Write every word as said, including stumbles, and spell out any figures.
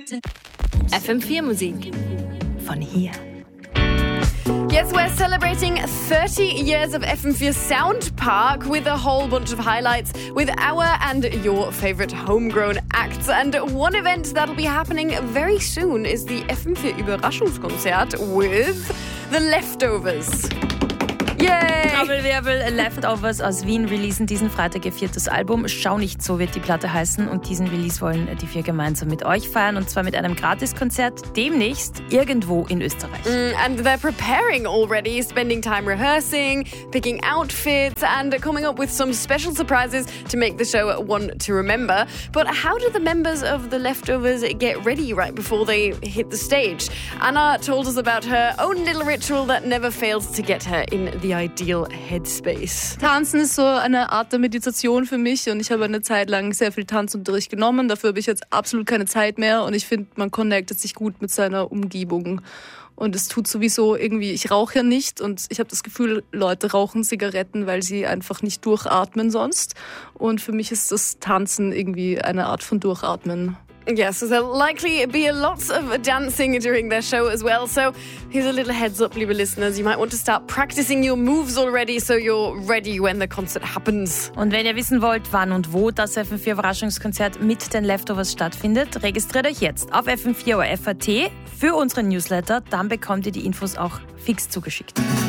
F M vier Musik von hier. Yes, we're celebrating thirty years of F M four Sound Park with a whole bunch of highlights with our and your favourite homegrown acts. And one event that'll be happening very soon is the F M four Überraschungskonzert with The Leftovers. Yay! Trommelwirbel, Leftovers aus Wien releasen diesen Freitag ihr viertes Album. Schau nicht so wird die Platte heißen und diesen Release wollen die vier gemeinsam mit euch feiern und zwar mit einem Gratiskonzert demnächst irgendwo in Österreich. Mm, and they're preparing already, spending time rehearsing, picking outfits and coming up with some special surprises to make the show one to remember. But how do the members of The Leftovers get ready right before they hit the stage? Anna told us about her own little ritual that never fails to get her in the ideal headspace. Tanzen ist so eine Art der Meditation für mich und ich habe eine Zeit lang sehr viel Tanzunterricht genommen. Dafür habe ich jetzt absolut keine Zeit mehr und ich finde, man connectet sich gut mit seiner Umgebung. Und es tut sowieso irgendwie, ich rauche ja nicht und ich habe das Gefühl, Leute rauchen Zigaretten, weil sie einfach nicht durchatmen sonst. Und für mich ist das Tanzen irgendwie eine Art von Durchatmen. Yes, so there'll likely be lots of dancing during their show as well. So here's a little heads up, liebe listeners. You might want to start practicing your moves already so you're ready when the concert happens. Und wenn ihr wissen wollt, wann und wo das F M vier Überraschungskonzert mit den Leftovers stattfindet, registriert euch jetzt auf f m vier o r f punkt a t für unseren Newsletter. Dann bekommt ihr die Infos auch fix zugeschickt.